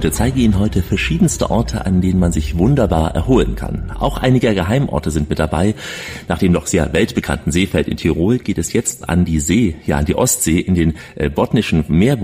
und zeige Ihnen heute verschiedenste Orte, an denen man sich wunderbar erholen kann. Auch einige Geheimorte sind mit dabei. Nach dem noch sehr weltbekannten Seefeld in Tirol geht es jetzt an die See, ja an die Ostsee, in den botnischen Meerbusen.